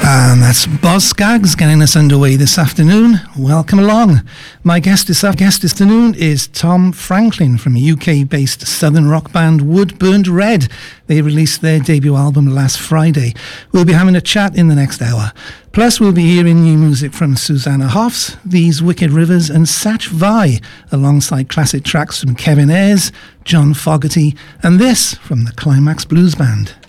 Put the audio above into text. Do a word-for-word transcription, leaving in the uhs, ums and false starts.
And that's Boz Scaggs getting us underway this afternoon. Welcome along. My guest this, guest this afternoon is Tom Franklin from U K-based southern rock band Wood Burned Red. They released their debut album last Friday. We'll be having a chat in the next hour. Plus, we'll be hearing new music from Susanna Hoffs, These Wicked Rivers and Satch Vai, alongside classic tracks from Kevin Ayers, John Fogerty, and this from the Climax Blues Band.